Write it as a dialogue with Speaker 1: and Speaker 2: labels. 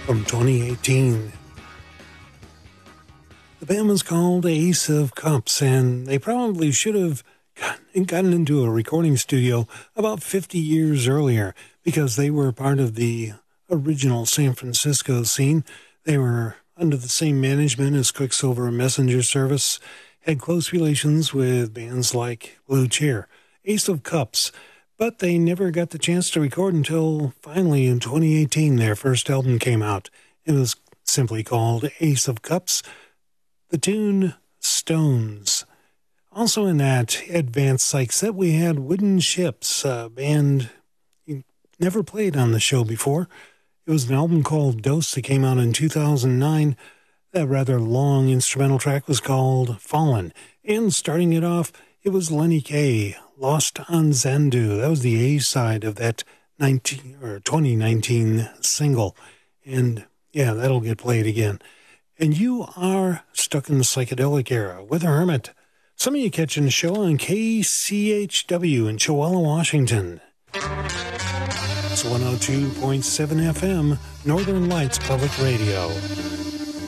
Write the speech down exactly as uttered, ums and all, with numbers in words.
Speaker 1: from twenty eighteen. The band was called Ace of Cups, and they probably should have gotten into a recording studio about fifty years earlier because they were part of the original San Francisco scene. They were under the same management as Quicksilver Messenger Service, had close relations with bands like Blue Cheer, Ace of Cups, but they never got the chance to record until finally in twenty eighteen their first album came out. It was simply called Ace of Cups. The tune, Stones. Also in that Advanced Psych set, we had Wooden Ships, a band you never played on the show before. It was an album called Dose that came out in two thousand nine. That rather long instrumental track was called Fallen. And starting it off, it was Lenny Kaye, Lost on Xanadu. That was the A side of that nineteen or twenty nineteen single. And yeah, that'll get played again. And you are stuck in the psychedelic era with a Hermit. Some of you catching the show on K C H W in Chowella, Washington. It's one oh two point seven F M, Northern Lights Public Radio.